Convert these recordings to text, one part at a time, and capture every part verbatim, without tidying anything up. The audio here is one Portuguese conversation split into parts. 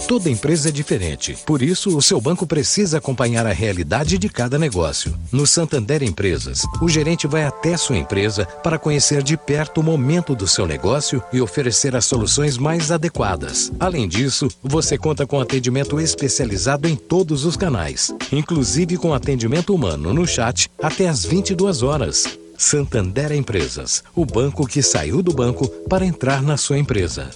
Toda empresa é diferente, por isso o seu banco precisa acompanhar a realidade de cada negócio. No Santander Empresas, o gerente vai até sua empresa para conhecer de perto o momento do seu negócio e oferecer as soluções mais adequadas. Além disso, você conta com atendimento especializado em todos os canais, inclusive com atendimento humano no chat até às vinte e duas horas. Santander Empresas, o banco que saiu do banco para entrar na sua empresa.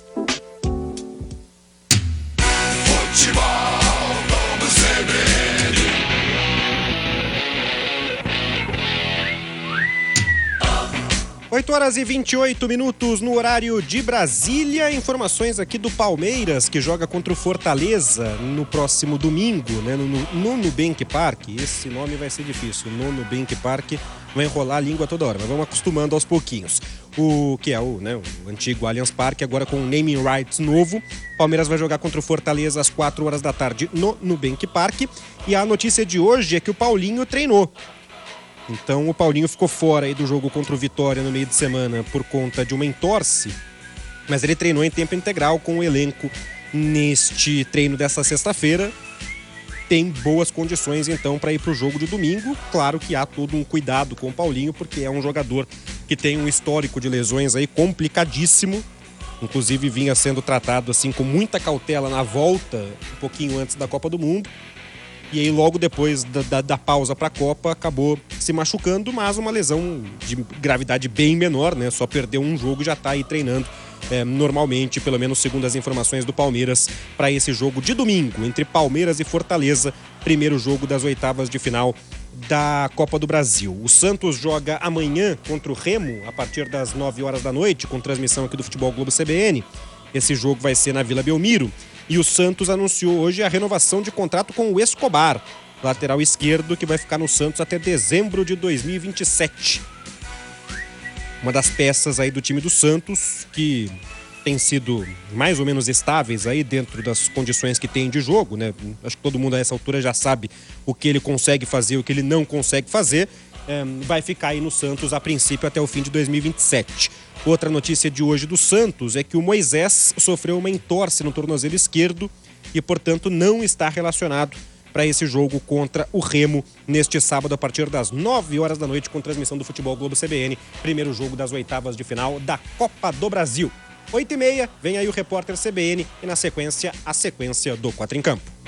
oito horas e vinte e oito minutos no horário de Brasília. Informações aqui do Palmeiras, que joga contra o Fortaleza no próximo domingo, né, no, no Nubank Park. Esse nome vai ser difícil, no Nubank Park. Vai enrolar a língua toda hora, mas vamos acostumando aos pouquinhos. O que é o, né, o antigo Allianz Parque, agora com um naming rights novo. Palmeiras vai jogar contra o Fortaleza às quatro horas da tarde no Nubank Park. E a notícia de hoje é que o Paulinho treinou. Então o Paulinho ficou fora aí do jogo contra o Vitória no meio de semana por conta de uma entorse, mas ele treinou em tempo integral com o elenco neste treino dessa sexta-feira. Tem boas condições então para ir para o jogo de domingo. Claro que há todo um cuidado com o Paulinho, porque é um jogador que tem um histórico de lesões aí complicadíssimo. Inclusive vinha sendo tratado assim com muita cautela na volta, um pouquinho antes da Copa do Mundo. E aí logo depois da, da, da pausa para a Copa acabou se machucando, mas uma lesão de gravidade bem menor, né? Só perdeu um jogo e já está aí treinando é, normalmente, pelo menos segundo as informações do Palmeiras, para esse jogo de domingo entre Palmeiras e Fortaleza, primeiro jogo das oitavas de final da Copa do Brasil. O Santos joga amanhã contra o Remo a partir das nove horas da noite, com transmissão aqui do Futebol Globo C B N. Esse jogo vai ser na Vila Belmiro. E o Santos anunciou hoje a renovação de contrato com o Escobar, lateral esquerdo, que vai ficar no Santos até dezembro de dois mil e vinte e sete. Uma das peças aí do time do Santos, que tem sido mais ou menos estáveis aí dentro das condições que tem de jogo, né? Acho que todo mundo a essa altura já sabe o que ele consegue fazer e o que ele não consegue fazer. É, vai ficar aí no Santos a princípio até o fim de dois mil e vinte e sete. Outra notícia de hoje do Santos é que o Moisés sofreu uma entorse no tornozelo esquerdo e, portanto, não está relacionado para esse jogo contra o Remo neste sábado a partir das nove horas da noite, com transmissão do Futebol Globo C B N, primeiro jogo das oitavas de final da Copa do Brasil. oito e meia, vem aí o repórter C B N e na sequência, a sequência do Quatro em Campo.